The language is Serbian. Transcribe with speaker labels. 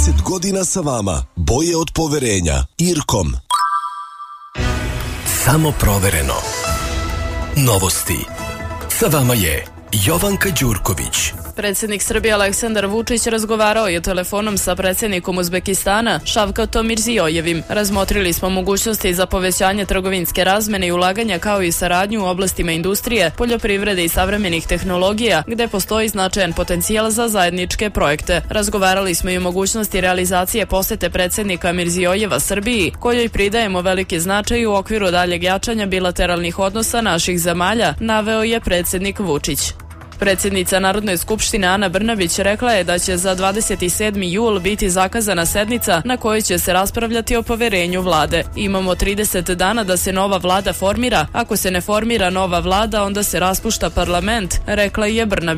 Speaker 1: 20 godina sa vama. Boje od poverenja. Irkom.
Speaker 2: Samo provereno. Novosti. Sa vama je Jovanka Đurković.
Speaker 3: Predsjednik Srbije Aleksandar Vučić razgovarao je telefonom sa predsjednikom Uzbekistana Šavkatom Mirziojevim. Razmotrili smo mogućnosti za povećanje trgovinske razmene i ulaganja kao i saradnju u oblastima industrije, poljoprivrede i savremenih tehnologija, gde postoji značajan potencijal za zajedničke projekte. Razgovarali smo i o mogućnosti realizacije posete predsjednika Mirziojeva Srbiji, kojoj pridajemo veliki značaj u okviru daljeg jačanja bilateralnih odnosa naših zemalja, naveo je predsjednik Vučić. Predsjednica Narodne skupštine Ana Brnabić rekla je da će za 27. jul biti zakazana sednica na kojoj će se raspravljati o poverenju vlade. Imamo 30 dana da se nova vlada formira. Ako se ne formira nova vlada, onda se raspušta parlament, rekla je Brnabić.